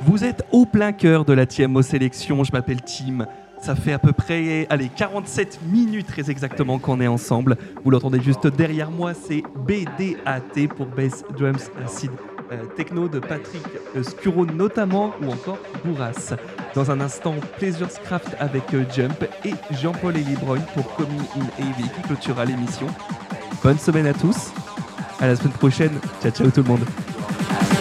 Vous êtes au plein cœur de la TMO Sélection, je m'appelle Tim. Ça fait à peu près 47 minutes très exactement qu'on est ensemble. Vous l'entendez juste derrière moi, c'est BDAT pour Bass Drums Acid Techno de Patrick Scuro notamment, ou encore Bourras. Dans un instant, Pleasure's Craft avec Jump et Jean-Paul Elibroy pour Coming in Heavy qui clôturera l'émission. Bonne semaine à tous, à la semaine prochaine, ciao ciao tout le monde.